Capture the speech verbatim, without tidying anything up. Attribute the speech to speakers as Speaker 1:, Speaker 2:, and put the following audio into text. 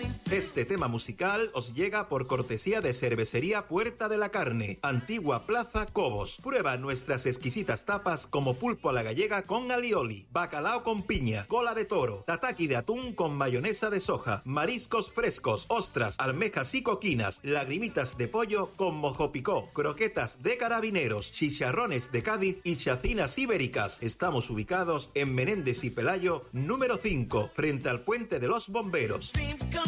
Speaker 1: Este tema musical os llega por cortesía de Cervecería Puerta de la Carne, Antigua Plaza Cobos. Prueba nuestras exquisitas tapas como pulpo a la gallega con alioli, bacalao con piña, cola de toro, tataki de atún con mayonesa de soja, mariscos frescos, ostras, almejas y coquinas, lagrimitas de pollo con mojo picó, croquetas de carabineros, chicharrones de Cádiz y chacinas ibéricas. Estamos ubicados en Menéndez y Pelayo, número cinco, frente al Puente de los Bomberos.